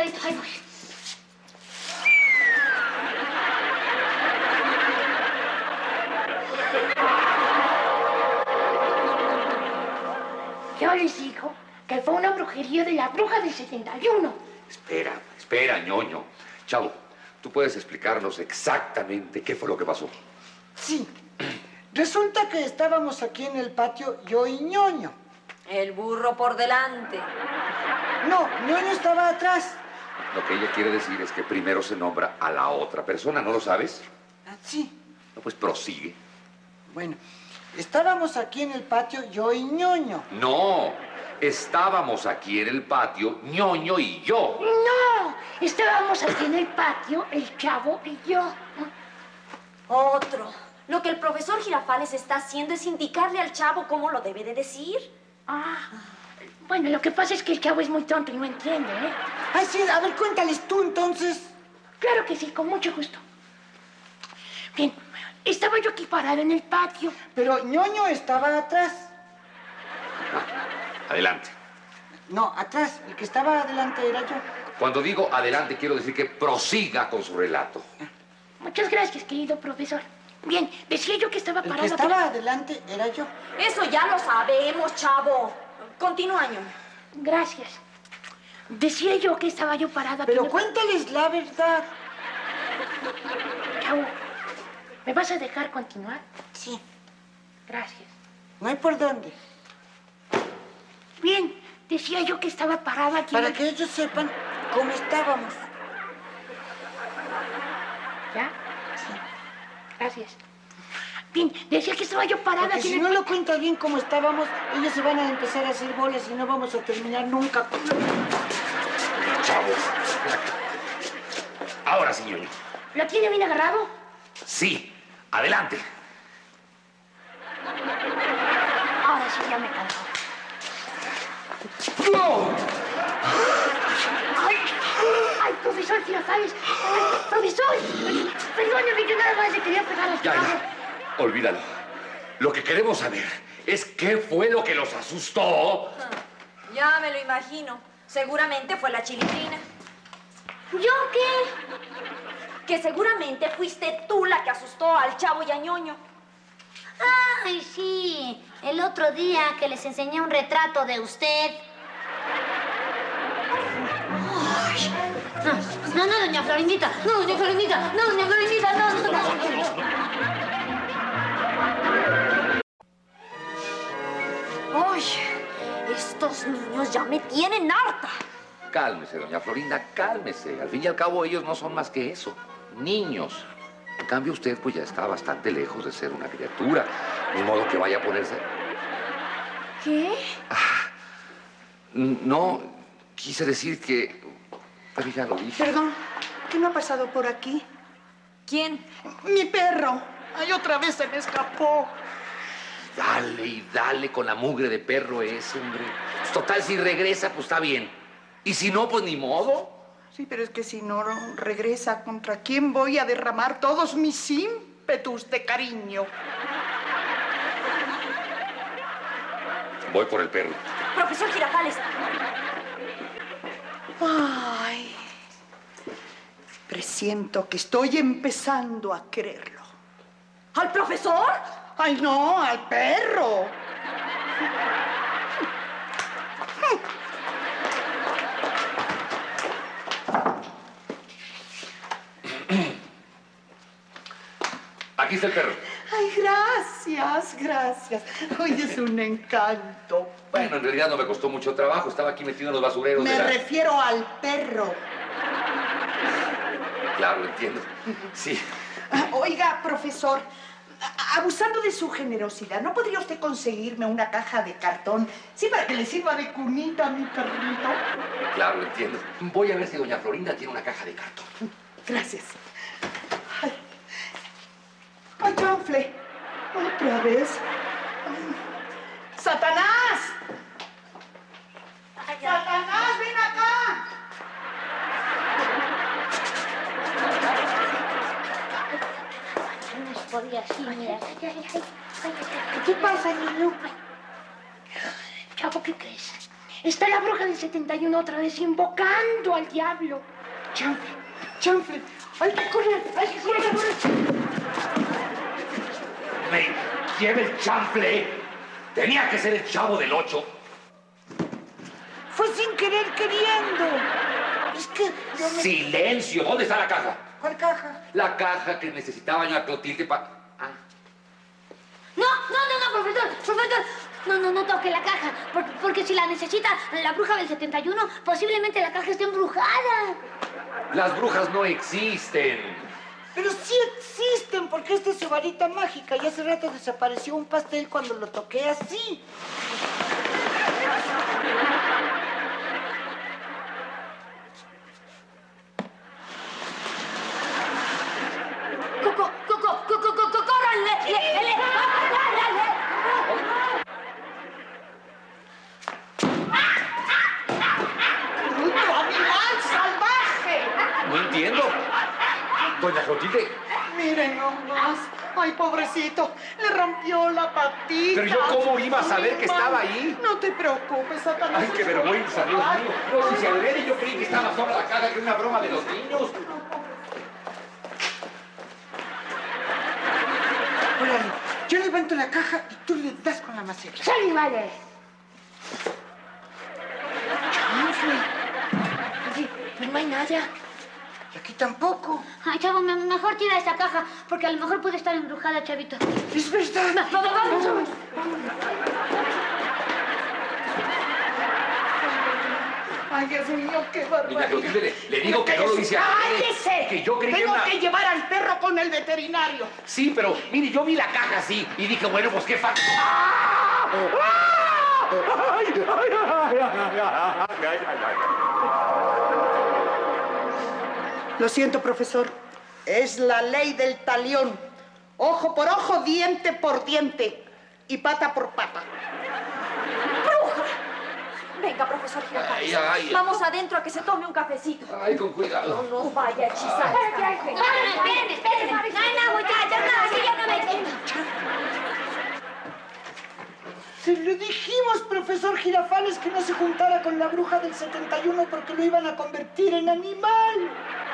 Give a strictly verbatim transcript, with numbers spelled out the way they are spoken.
cuidadito, ahí voy. Yo les digo que fue una brujería de la bruja del setenta y uno. Espera, espera, ñoño. Chavo, ¿tú puedes explicarnos exactamente qué fue lo que pasó? Sí. Resulta que estábamos aquí en el patio, yo y ñoño. El burro por delante. No, ñoño estaba atrás. Lo que ella quiere decir es que primero se nombra a la otra persona, ¿no lo sabes? Ah, sí. No, pues prosigue. Bueno, estábamos aquí en el patio, yo y ñoño. No, estábamos aquí en el patio, ñoño y yo. No, estábamos aquí en el patio, el chavo y yo. Otro. Lo que el profesor Girafales está haciendo es indicarle al chavo cómo lo debe de decir. Ah, bueno, lo que pasa es que el chavo es muy tonto y no entiende, ¿eh? Ay, sí, a ver, cuéntales tú entonces. Claro que sí, con mucho gusto. Bien, estaba yo aquí parado en el patio. Pero ñoño estaba atrás. Ah, adelante. No, atrás. El que estaba adelante era yo. Cuando digo adelante, quiero decir que prosiga con su relato. Muchas gracias, querido profesor. Bien, decía yo que estaba El parado... que estaba para... adelante era yo. Eso ya lo sabemos, chavo. Continúa, ñoño. Gracias. Decía yo que estaba yo parado aquí... Pero en el... cuéntales la verdad. Chavo, ¿me vas a dejar continuar? Sí. Gracias. No hay por dónde. Bien, decía yo que estaba parado aquí... Para en el... que ellos sepan cómo estábamos. ¿Ya? Sí. Gracias. Bien, decía que estaba yo parada Porque aquí si en no el... lo cuentas bien cómo estábamos, ellos se van a empezar a hacer bolas y no vamos a terminar nunca con... Chavo. Ahora sí, ñoño. ¿Lo tiene bien agarrado? Sí, adelante. Ahora sí ya me calmó. ¡No! ¡Ay! ¡Ay, profesor Girafales! ¡Ay, profesor! Perdóneme, yo nada más le quería pegar al Ya, chavo. ya. Olvídalo. Lo que queremos saber es qué fue lo que los asustó. Ya me lo imagino. Seguramente fue la chilindrina. ¿Yo qué? Que seguramente fuiste tú la que asustó al chavo y a ñoño. Ay, sí. El otro día que les enseñé un retrato de usted. Ay. No, no, doña Florindita. No, doña Florindita. No, doña Florindita. No, no, no. ¡Ay! Estos niños ya me tienen harta. Cálmese, doña Florinda, cálmese. Al fin y al cabo, ellos no son más que eso, niños. En cambio, usted pues ya está bastante lejos de ser una criatura. Ni modo que vaya a ponerse... ¿Qué? Ah, no, quise decir que... Pero ya lo dije. Perdón, ¿qué no ha pasado por aquí? ¿Quién? Mi perro. Ay, otra vez se me escapó. Dale y dale con la mugre de perro ese, hombre. Total, si regresa, pues está bien. Y si no, pues ni modo. Sí, pero es que si no regresa, ¿contra quién voy a derramar todos mis ímpetus de cariño? Voy por el perro. Profesor Girafales. Ay, presiento que estoy empezando a quererlo. ¿Al profesor? ¡Ay, no! ¡Al perro! Aquí está el perro. ¡Ay, gracias, gracias! Hoy es un encanto. Bueno, en realidad no me costó mucho trabajo. Estaba aquí metido en los basureros Me de la... refiero al perro. Claro, lo entiendo. Sí. Ah, oiga, profesor, a- abusando de su generosidad, ¿no podría usted conseguirme una caja de cartón? Sí, para que le sirva de cunita a mi perrito. Claro, lo entiendo. Voy a ver si doña Florinda tiene una caja de cartón. Gracias. Ay, ay, chanfle. Otra vez. Ay. ¡Satanás! ¡Satanás, ven acá! No se podía así, mira. Ay, ay, ay, ay, ay. ¿Qué pasa, niño? Chavo, ¿qué crees? Está la bruja del setenta y uno otra vez invocando al diablo. Chanfle, chanfle. Hay que correr, hay que correr, correr. ¡Me lleve el chanfle! Tenía que ser el Chavo del Ocho. Fue sin querer queriendo. Es que yo me... ¡Silencio! ¿Dónde está la caja? ¿Cuál caja? La caja que necesitaba doña Clotilde para... Ah. No, no, no, no, profesor, profesor. No, no, no toque la caja, porque, porque si la necesita la bruja del setenta y uno, posiblemente la caja esté embrujada. Las brujas no existen. Pero sí existen, porque esta es su varita mágica y hace rato desapareció un pastel cuando lo toqué así. Coco, coco, coco, coco, córranle, le, le, le, ¡Bruto animal salvaje! No entiendo. Doña Clotilde. Miren nomás. Ay, pobrecito, le rompió la patita. Pero yo, ¿cómo iba a saber que estaba ahí? No te preocupes, Satanás. Ay, qué vergüenza, Dios mío. No, si se adrede, yo creí que estaba sola la caja, que era una broma de los niños. Órale, yo levanto la caja y tú le das con la maceta. ¡Sale, vale! Chanfle. Oye, pues no hay nada. Y aquí tampoco. Ay, chavo, me- mejor tira esta caja, porque a lo mejor puede estar embrujada, chavito. Es verdad. Va- va- Vamos, vamos. Ay, Dios mío, qué Doña barbaridad. Clotilde, le, le digo que no lo hice adrede. ¡Cállese! Que yo creí que Tengo era una... que llevar al perro con el veterinario. Sí, pero mire, yo vi la caja así y dije, bueno, pues qué fa... ¡Ah! ¡Ah! ¡Ay, ay, ay, ay, ay, ay, ay! Lo siento, profesor. Es la ley del talión. Ojo por ojo, diente por diente y pata por pata. Venga, profesor Girafales. Ay, ay. Vamos adentro a que se tome un cafecito. Ay, con cuidado. No nos vaya a hechizar. No, no, esperen, esperen. No, no, muchachos, no, así yo no me entiendo. Se lo dijimos, profesor Girafales, que no se juntara con la bruja del setenta y uno porque lo iban a convertir en animal.